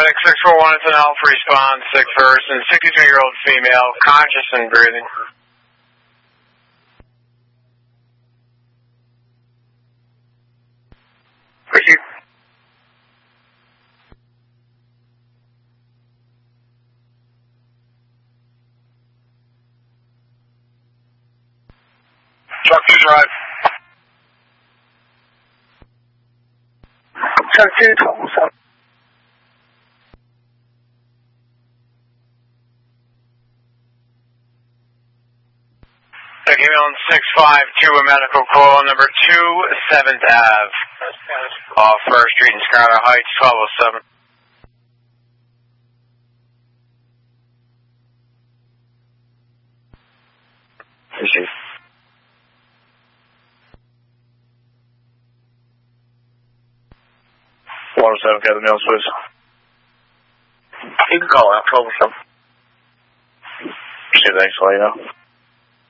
Paramedic 641 is an alpha response, sick person, 63-year-old female, conscious and breathing. Proceed. Truck to drive. 10-2-12-7. Email on 652, a medical call, number 2, 7th Ave. Off First Street in Schuyler Heights, 1207. Appreciate it. Water 7, got the nails, please. You can call out 1207. Appreciate it, thanks, I'll let you know.